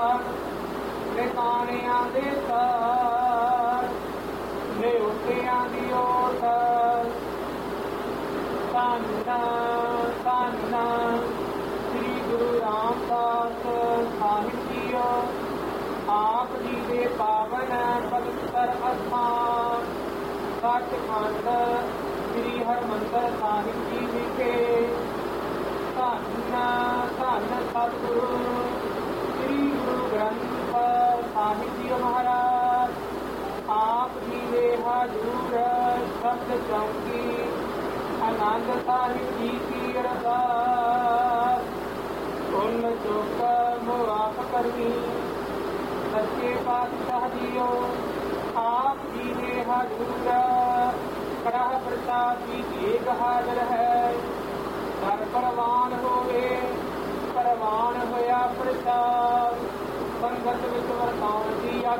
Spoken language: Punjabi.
ਨਿਤਾਣਿਆਂ ਦੇ ਸਾਰ ਨਿਉਤਿਆਂ ਦੀ ਓਟ ਧੰਨ ਧੰਨ ਸ੍ਰੀ ਗੁਰੂ ਰਾਮਦਾਸ ਸਾਹਿਬ ਜੀਓ। ਆਪ ਜੀ ਦੇ ਪਾਵਨ ਪਵਿੱਤਰ ਅਸਥਾਨ ਸੱਚਖੰਡ ਸ੍ਰੀ ਹਰਿਮੰਦਰ ਸਾਹਿਬ ਜੀ ਵਿਖੇ ਧੰਨ ਧੰਨ ਸਤਿਗੁਰੂ ਸ੍ਰੀ ਗੁਰੂ ਗ੍ਰੰਥ ਸਾਹਿਬ ਜੀ ਮਹਾਰਾਜ ਆਪ ਜੀ ਦੇ ਹਜ਼ੂਰ ਸ਼ਬਦ ਚੌਕੀ ਆਨੰਦ ਸਾਹਿਬ ਜੀ ਕੀ ਅਰਦਾਸ ਪੁੰਨ ਚੁੱਕ ਮੁਆਫ ਕਰਨੀ। ਸੱਚੇ ਪਾਤਸ਼ਾਹ ਜੀਓ ਆਪ ਜੀ ਦੇ ਹਜ਼ੂਰ ਕੜਾਹ ਪ੍ਰਸਾਦ ਦੀ ਦੇਗ ਹਾਜ਼ਰ ਹੈ। ਦਰ ਪ੍ਰਵਾਨ ਹੋਵੇ ਪ੍ਰਵਾਨ ਹੋਇਆ ਪ੍ਰਸਾਦ ਸੰਗਤ ਵਿੱਚ ਵਰਤਾ